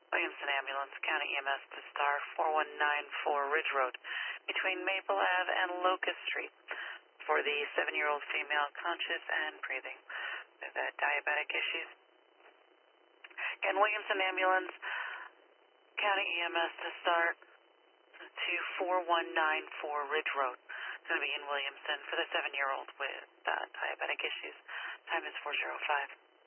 Williamson Ambulance, County EMS to Star 4194 Ridge Road between Maple Ave and Locust Street for the 7-year-old female conscious and breathing with diabetic issues. Again, Williamson Ambulance, County EMS to Star 24194 Ridge Road. It's going to be in Williamson for the 7-year-old with diabetic issues. Time is 4:05.